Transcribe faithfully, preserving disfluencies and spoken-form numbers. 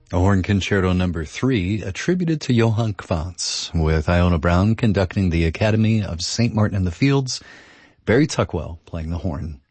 A horn concerto number three attributed to Johann Quantz, with Iona Brown conducting the Academy of Saint Martin in the Fields, Barry Tuckwell playing the horn.